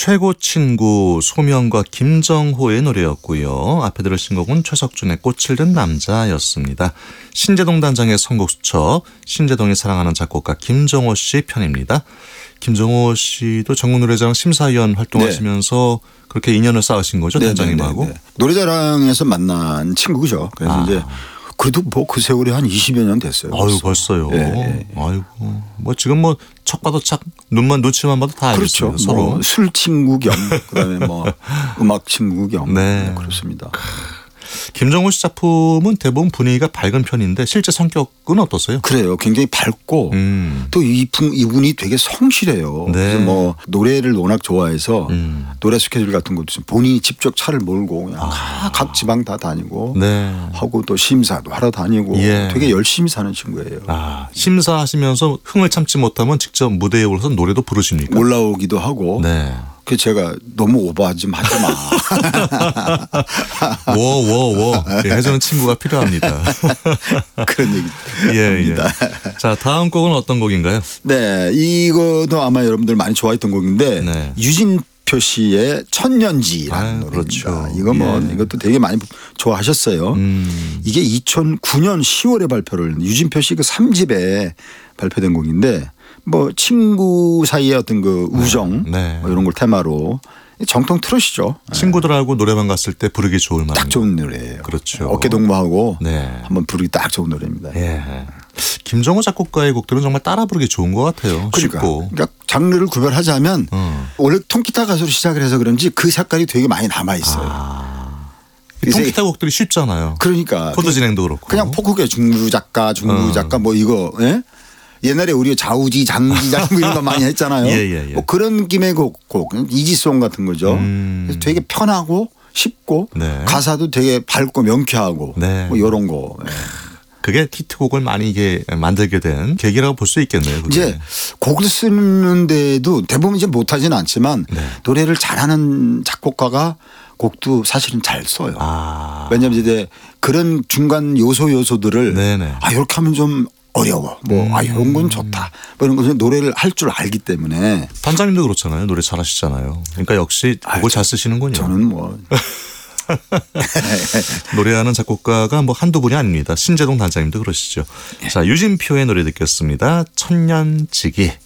최고 친구 소명과 김정호의 노래였고요. 앞에 들으신 곡은 최석준의 꽃을 든 남자였습니다. 신재동 단장의 선곡 수첩, 신재동이 사랑하는 작곡가 김정호 씨 편입니다. 김정호 씨도 전국노래자랑 심사위원 활동하시면서 그렇게 인연을 쌓으신 거죠, 단장님하고? 노래자랑에서 만난 친구죠. 그래서 이제 그래도 뭐 그 세월이 한 20여 년 됐어요. 아유, 벌써요. 아이고, 뭐 지금 뭐 척 봐도 착, 눈만 눈치만 봐도 다 그렇죠. 알겠습니다. 서로. 뭐 술 친구 겸 그다음에 뭐 음악 친구 겸 네. 그렇습니다. 김정호 씨 작품은 대부분 분위기가 밝은 편인데 실제 성격은 어떠세요? 그래요. 굉장히 밝고 또 이분이 되게 성실해요. 네. 그래서 뭐 노래를 워낙 좋아해서 노래 스케줄 같은 것도 본인이 직접 차를 몰고 그냥 각 지방 다 다니고 네. 하고 또 심사도 하러 다니고 예. 되게 열심히 사는 친구예요. 심사하시면서 흥을 참지 못하면 직접 무대에 올라서 노래도 부르십니까? 올라오기도 하고. 네. 그 제가 너무 오버하지 좀 하지 마. 워. 해주는 친구가 필요합니다. 그런 얘기 합니다. 자, 다음 곡은 어떤 곡인가요? 네, 이거도 아마 여러분들 많이 좋아했던 곡인데 네. 유진표 씨의 천년지라는 노래입니다. 그렇죠. 이거 뭐 이것도 되게 많이 좋아하셨어요. 이게 2009년 10월에 발표를 유진표 씨 그 3집에 발표된 곡인데 뭐 친구 사이의 어떤 그 우정 뭐 이런 걸 테마로 정통 트롯이죠. 친구들하고 노래방 갔을 때 부르기 좋을 만한. 딱 좋은 노래예요. 그렇죠. 어깨 동무하고 네. 한번 부르기 딱 좋은 노래입니다. 예. 김정호 작곡가의 곡들은 정말 따라 부르기 좋은 것 같아요. 쉽고. 그러니까 장르를 구별하자면 원래 통기타 가수로 시작을 해서 그런지 그 색깔이 되게 많이 남아 있어요. 통기타 곡들이 쉽잖아요. 그러니까 코드 진행도 그렇고. 그냥 포크계 중부 작가 뭐 이거 예? 옛날에 우리가 좌우지 장지 뭐 이런 거 많이 했잖아요. 예. 뭐 그런 느낌의 곡 이지송 같은 거죠. 그래서 되게 편하고 쉽고 가사도 되게 밝고 명쾌하고 뭐 이런 거. 예. 그게 히트곡을 많이 이게 만들게 된 계기라고 볼 수 있겠네요. 그게. 이제 곡을 쓰는데도 대부분 이제 못하지는 않지만 노래를 잘하는 작곡가가 곡도 사실은 잘 써요. 왜냐하면 이제 그런 중간 요소들을 이렇게 하면 좀 어려워. 뭐 이런 건 좋다. 뭐 이런 것은 노래를 할 줄 알기 때문에. 단장님도 그렇잖아요. 노래 잘하시잖아요. 그러니까 역시 곡을 잘 쓰시는군요. 저는 뭐. 노래하는 작곡가가 뭐 한두 분이 아닙니다. 신재동 단장님도 그러시죠. 자, 유진표의 노래 듣겠습니다. 천년지기.